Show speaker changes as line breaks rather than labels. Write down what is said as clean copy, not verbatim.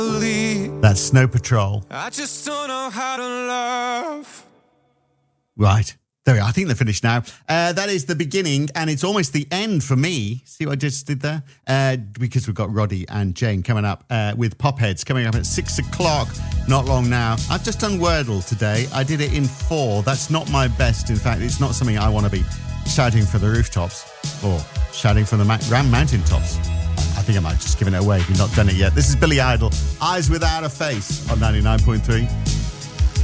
That's Snow Patrol.
I just don't know how to love.
Right. There we are. I think they're finished now. That is the beginning, and it's almost the end for me. See what I just did there? Because we've got Roddy and Jane coming up with Popheads coming up at 6 o'clock. Not long now. I've just done Wordle today. I did it in 4. That's not my best. In fact, it's not something I want to be shouting for the rooftops or shouting from the Grand Mountain tops. I think I might have just given it away if you've not done it yet. This is Billy Idol, Eyes Without a Face on 99.3.